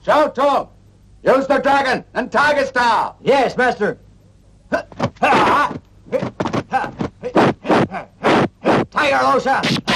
Shout to him. Use the dragon and Tiger Star. Yes, master. Tiger Rosa.